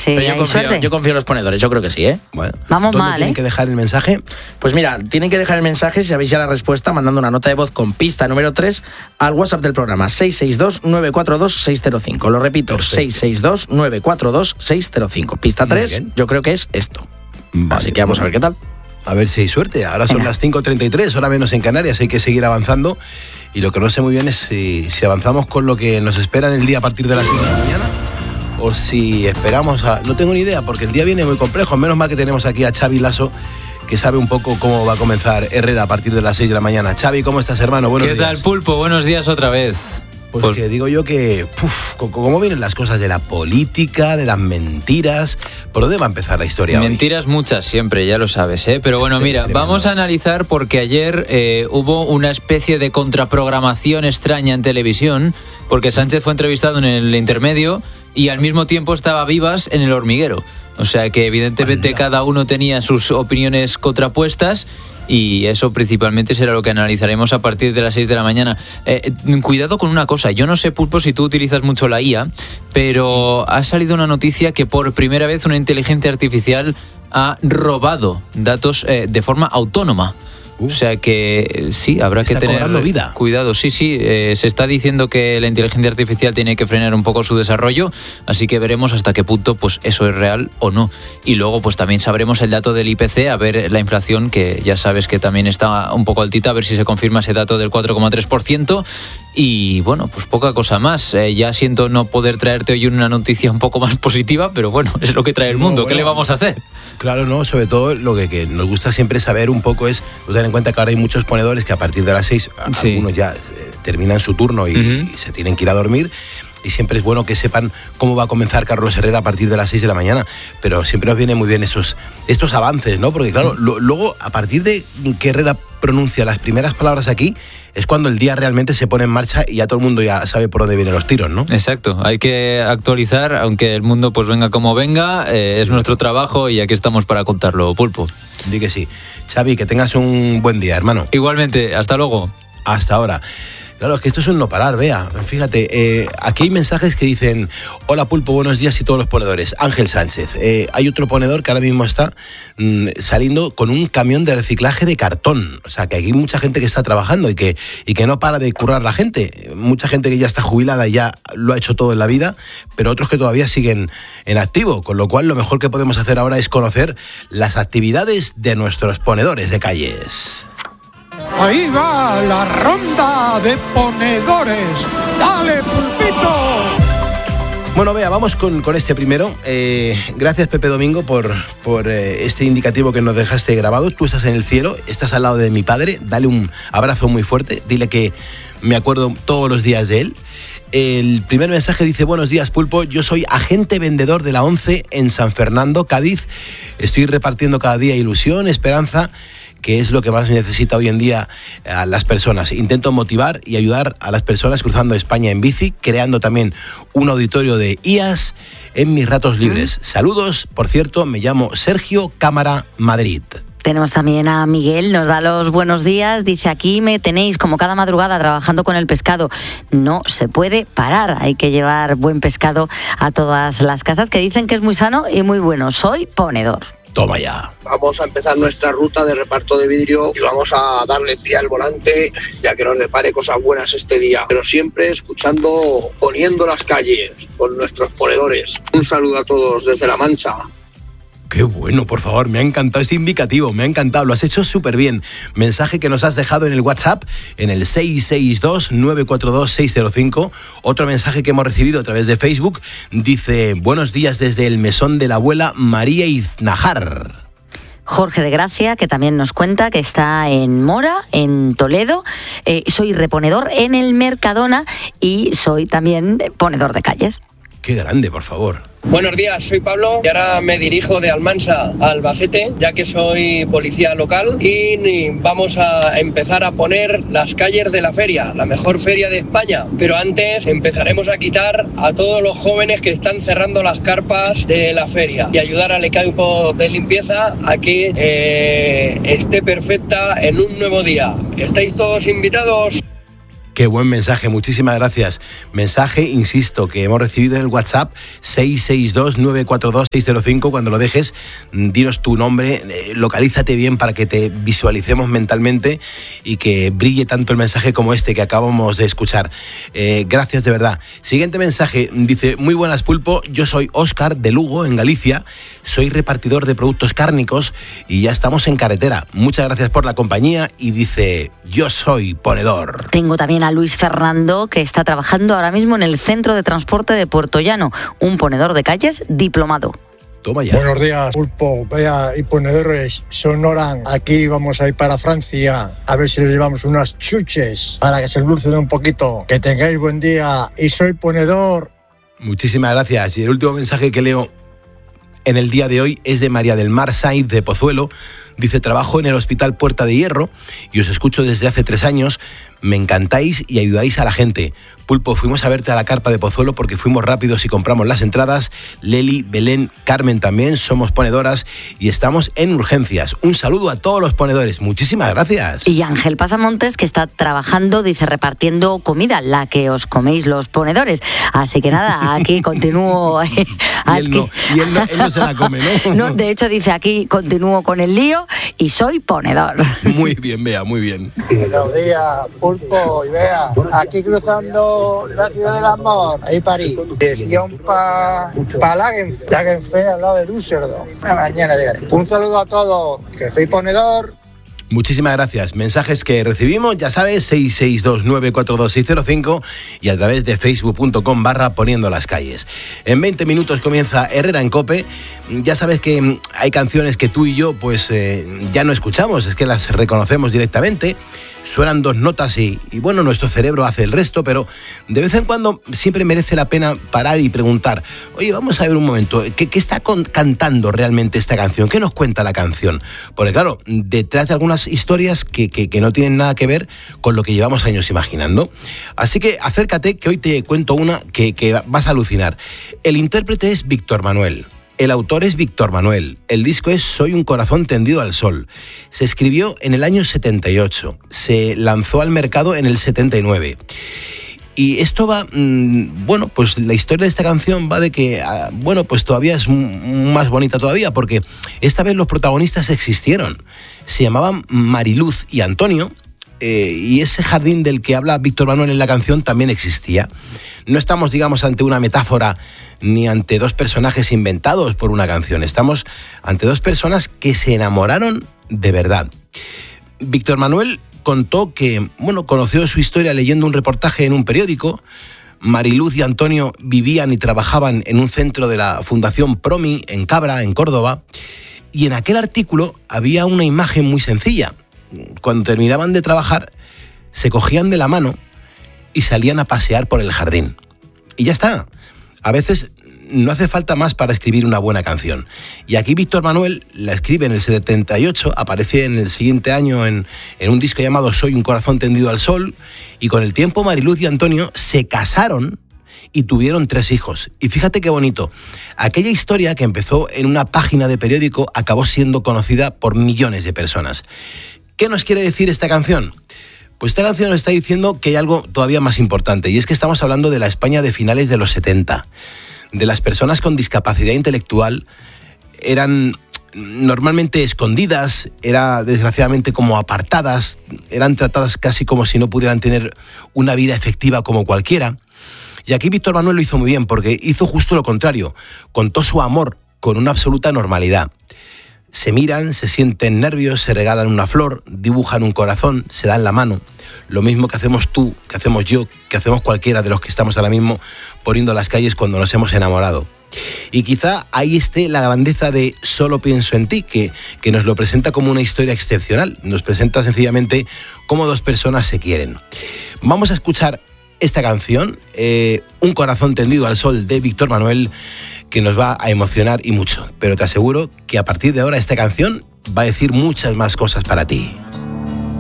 si hay suerte. Yo confío en los ponedores, yo creo que sí, ¿eh? Bueno, vamos ¿dónde mal, tienen que dejar el mensaje? Pues mira, tienen que dejar el mensaje, si sabéis ya la respuesta, mandando una nota de voz con pista número 3 al WhatsApp del programa 662-942-605. Lo repito, 662-942-605. Pista 3, yo creo que es esto. Vale, así que vamos a ver qué tal. A ver si hay suerte. Ahora son las 5:33, hora menos en Canarias, hay que seguir avanzando. Y lo que no sé muy bien es si avanzamos con lo que nos espera en el día a partir de las 6 de la mañana o si esperamos a... No tengo ni idea, porque el día viene muy complejo. Menos mal que tenemos aquí a Xavi Lasso, que sabe un poco cómo va a comenzar Herrera a partir de las 6 de la mañana. Xavi, ¿cómo estás, hermano? Buenos días. ¿Qué tal, Pulpo? Buenos días otra vez. Pues que digo yo que, ¿cómo vienen las cosas de la política, de las mentiras? ¿Por dónde va a empezar la historia Mentiras hoy? muchas siempre, ya lo sabes, ¿eh? Pero bueno, mira, vamos a analizar porque ayer hubo una especie de contraprogramación extraña en televisión, porque Sánchez fue entrevistado en el intermedio y al mismo tiempo estaba Vivas en El Hormiguero. O sea que evidentemente cada uno tenía sus opiniones contrapuestas. Y eso principalmente será lo que analizaremos a partir de las 6 de la mañana. Cuidado con una cosa, yo no sé, Pulpo, si tú utilizas mucho la IA, pero ha salido una noticia que por primera vez una inteligencia artificial ha robado datos de forma autónoma. O sea que sí, habrá que tener vida. Cuidado. Sí, se está diciendo que la inteligencia artificial tiene que frenar un poco su desarrollo, así que veremos hasta qué punto pues eso es real o no. Y luego pues también sabremos el dato del IPC, a ver la inflación, que ya sabes que también está un poco altita, a ver si se confirma ese dato del 4,3%. Y bueno, pues poca cosa más. Ya siento no poder traerte hoy una noticia un poco más positiva, pero bueno, es lo que trae el mundo. ¿Qué le vamos a hacer? Claro, no, sobre todo lo que nos gusta siempre saber un poco es, ten en cuenta que ahora hay muchos ponedores que a partir de las 6, algunos ya terminan su turno y se tienen que ir a dormir. Y siempre es bueno que sepan cómo va a comenzar Carlos Herrera a partir de las 6 de la mañana. Pero siempre nos vienen muy bien estos avances, ¿no? Porque claro, luego a partir de que Herrera pronuncia las primeras palabras aquí, es cuando el día realmente se pone en marcha y ya todo el mundo ya sabe por dónde vienen los tiros, ¿no? Exacto, hay que actualizar, aunque el mundo pues venga como venga, es nuestro trabajo y aquí estamos para contarlo, Pulpo. Di que sí. Xavi, que tengas un buen día, hermano. Igualmente, hasta luego. Hasta ahora. Claro, es que esto es un no parar, vea. Fíjate, aquí hay mensajes que dicen: hola Pulpo, buenos días, y todos los ponedores. Ángel Sánchez. Hay otro ponedor que ahora mismo está saliendo con un camión de reciclaje de cartón. O sea, que hay mucha gente que está trabajando y que no para de currar la gente. Mucha gente que ya está jubilada y ya lo ha hecho todo en la vida, pero otros que todavía siguen en activo. Con lo cual, lo mejor que podemos hacer ahora es conocer las actividades de nuestros ponedores de calles. Ahí va la ronda de ponedores. ¡Dale, Pulpito! Bueno, vea, vamos con este primero. Gracias, Pepe Domingo, por este indicativo que nos dejaste grabado. Tú estás en el cielo, estás al lado de mi padre. Dale un abrazo muy fuerte. Dile que me acuerdo todos los días de él. El primer mensaje dice: buenos días, Pulpo, yo soy agente vendedor de la 11 en San Fernando, Cádiz. Estoy repartiendo cada día ilusión, esperanza, que es lo que más necesita hoy en día a las personas. Intento motivar y ayudar a las personas cruzando España en bici, creando también un auditorio de IAS en mis ratos libres. Saludos, por cierto, me llamo Sergio Cámara Madrid. Tenemos también a Miguel, nos da los buenos días, dice: aquí me tenéis como cada madrugada trabajando con el pescado. No se puede parar, hay que llevar buen pescado a todas las casas, que dicen que es muy sano y muy bueno. Soy ponedor. Toma ya. Vamos a empezar nuestra ruta de reparto de vidrio y vamos a darle pie al volante, ya que nos depare cosas buenas este día. Pero siempre escuchando, poniendo las calles con nuestros ponedores. Un saludo a todos desde La Mancha. Qué bueno, por favor, me ha encantado este indicativo, me ha encantado, lo has hecho súper bien. Mensaje que nos has dejado en el WhatsApp, en el 662-942-605. Otro mensaje que hemos recibido a través de Facebook, dice: buenos días desde el mesón de la abuela María Iznajar. Jorge de Gracia, que también nos cuenta que está en Mora, en Toledo. Soy reponedor en el Mercadona y soy también ponedor de calles. Qué grande, por favor. Buenos días, soy Pablo y ahora me dirijo de Almansa a Albacete, ya que soy policía local, y vamos a empezar a poner las calles de la feria, la mejor feria de España. Pero antes empezaremos a quitar a todos los jóvenes que están cerrando las carpas de la feria y ayudar al equipo de limpieza a que esté perfecta en un nuevo día. ¿Estáis todos invitados? Qué buen mensaje, muchísimas gracias. Mensaje, insisto, que hemos recibido en el WhatsApp 662-942-605. Cuando lo dejes, dinos tu nombre, localízate bien para que te visualicemos mentalmente y que brille tanto el mensaje como este que acabamos de escuchar. Gracias de verdad. Siguiente mensaje, dice: muy buenas, Pulpo, yo soy Óscar de Lugo, en Galicia, soy repartidor de productos cárnicos y ya estamos en carretera. Muchas gracias por la compañía, y dice: yo soy ponedor. Tengo también a Luis Fernando, que está trabajando ahora mismo en el Centro de Transporte de Puerto Llano, un ponedor de calles diplomado. Toma ya. Buenos días, Pulpo, Bea y ponedores. Son Oran. Aquí vamos a ir para Francia a ver si les llevamos unas chuches para que se endulcen un poquito. Que tengáis buen día y soy ponedor. Muchísimas gracias. Y el último mensaje que leo en el día de hoy es de María del Mar Sainz de Pozuelo. Dice: trabajo en el Hospital Puerta de Hierro y os escucho desde hace 3 años. Me encantáis y ayudáis a la gente. Pulpo, fuimos a verte a la carpa de Pozuelo porque fuimos rápidos y compramos las entradas. Leli, Belén, Carmen también somos ponedoras y estamos en urgencias. Un saludo a todos los ponedores. Muchísimas gracias. Y Ángel Pasamontes, que está trabajando, dice, repartiendo comida, la que os coméis los ponedores. Así que nada, aquí continúo. Y él no se la come, ¿no? No, de hecho dice: aquí continúo con el lío y soy ponedor. Muy bien, Bea, muy bien. Buenos días, Pulpo y Bea. Aquí cruzando la ciudad del amor, ahí París. Dirección para Lagenfe, al lado de Düsseldorf. Mañana llegaré. Un saludo a todos, que soy ponedor. Muchísimas gracias. Mensajes que recibimos, ya sabes, 662-942-605 y a través de facebook.com/poniendo las calles. En 20 minutos comienza Herrera en COPE. Ya sabes que hay canciones que tú y yo pues ya no escuchamos, es que las reconocemos directamente. Suenan 2 notas y bueno, nuestro cerebro hace el resto, pero de vez en cuando siempre merece la pena parar y preguntar: oye, vamos a ver un momento, ¿qué está cantando realmente esta canción? ¿Qué nos cuenta la canción? Porque claro, detrás de algunas historias que no tienen nada que ver con lo que llevamos años imaginando. Así que acércate, que hoy te cuento una que vas a alucinar. El intérprete es Víctor Manuel. El autor es Víctor Manuel. El disco es Soy un corazón tendido al sol. Se escribió en el año 78. Se lanzó al mercado en el 79. Y esto va, bueno, pues la historia de esta canción va de que, bueno, pues todavía es más bonita todavía, porque esta vez los protagonistas existieron. Se llamaban Mariluz y Antonio, y ese jardín del que habla Víctor Manuel en la canción también existía. No estamos, digamos, ante una metáfora ni ante 2 personajes inventados por una canción. Estamos ante 2 personas que se enamoraron de verdad. Víctor Manuel contó que, bueno, conoció su historia leyendo un reportaje en un periódico. Mariluz y Antonio vivían y trabajaban en un centro de la Fundación Promi en Cabra, en Córdoba, y en aquel artículo había una imagen muy sencilla. Cuando terminaban de trabajar, se cogían de la mano y salían a pasear por el jardín. Y ya está. A veces no hace falta más para escribir una buena canción. Y aquí Víctor Manuel la escribe en el 78, aparece en el siguiente año en un disco llamado Soy un corazón tendido al sol, y con el tiempo Mariluz y Antonio se casaron y tuvieron 3 hijos. Y fíjate qué bonito. Aquella historia que empezó en una página de periódico acabó siendo conocida por millones de personas. ¿Qué nos quiere decir esta canción? Pues esta canción nos está diciendo que hay algo todavía más importante, y es que estamos hablando de la España de finales de los 70. De las personas con discapacidad intelectual eran normalmente escondidas, era desgraciadamente como apartadas, eran tratadas casi como si no pudieran tener una vida efectiva como cualquiera. Y aquí Víctor Manuel lo hizo muy bien, porque hizo justo lo contrario, contó su amor con una absoluta normalidad. Se miran, se sienten nervios, se regalan una flor, dibujan un corazón, se dan la mano. Lo mismo que hacemos tú, que hacemos yo, que hacemos cualquiera de los que estamos ahora mismo poniendo las calles cuando nos hemos enamorado. Y quizá ahí esté la grandeza de Solo pienso en ti, que nos lo presenta como una historia excepcional. Nos presenta sencillamente cómo 2 personas se quieren. Vamos a escuchar esta canción, Un corazón tendido al sol, de Víctor Manuel, que nos va a emocionar y mucho. Pero te aseguro que a partir de ahora esta canción va a decir muchas más cosas para ti.